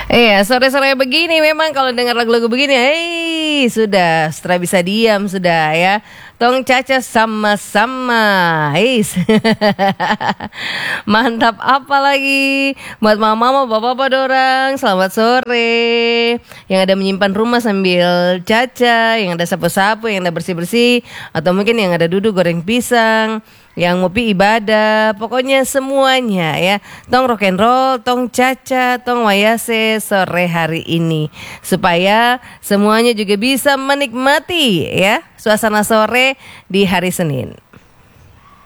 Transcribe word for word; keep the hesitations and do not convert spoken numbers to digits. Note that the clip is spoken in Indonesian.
Iya, sore-sore begini memang kalau dengar lagu-lagu begini, hei, sudah, setelah bisa diam sudah ya. Tong Caca sama-sama, hei, mantap apa lagi buat mama-mama, bapak-bapak dorang, selamat sore. Yang ada menyimpan rumah sambil caca, yang ada sapu-sapu, yang ada bersih-bersih, atau mungkin yang ada duduk goreng pisang, yang ngopi ibadah, pokoknya semuanya ya. Tong rock and roll, tong caca, tong wayase sore hari ini, supaya semuanya juga bisa menikmati ya suasana sore di hari Senin.